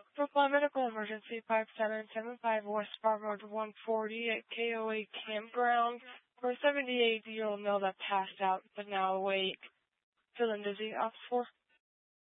Brookline Medical Emergency 5775 West Farm Road 140 at KOA Campground for a 78-year-old male that passed out but now awake. Feeling dizzy, off 4.